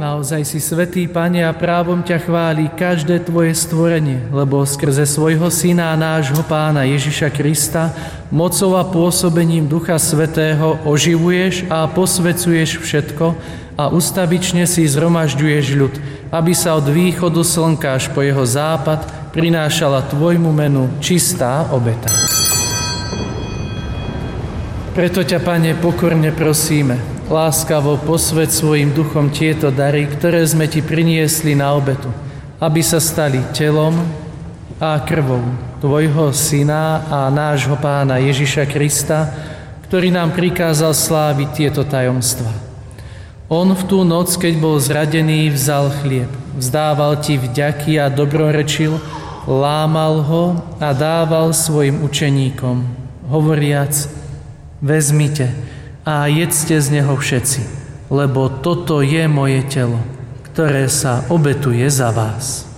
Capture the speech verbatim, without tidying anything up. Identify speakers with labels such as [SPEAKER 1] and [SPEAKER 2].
[SPEAKER 1] Naozaj si svätý, Pane, a právom ťa chváli každé tvoje stvorenie, lebo skrze svojho Syna a nášho Pána Ježiša Krista mocou a pôsobením Ducha Svätého oživuješ a posvecuješ všetko a ustavične si zhromažďuješ ľud, aby sa od východu slnka až po jeho západ prinášala tvojmu menu čistá obeta. Preto ťa, Pane, pokorne prosíme, láskavo posväť svojim duchom tieto dary, ktoré sme ti priniesli na obetu, aby sa stali telom a krvou tvojho Syna a nášho Pána Ježiša Krista, ktorý nám prikázal sláviť tieto tajomstvá. On v tú noc, keď bol zradený, vzal chlieb, vzdával ti vďaky a dobrorečil, lámal ho a dával svojim učeníkom, hovoriac: vezmite a jedzte z neho všetci, lebo toto je moje telo, ktoré sa obetuje za vás.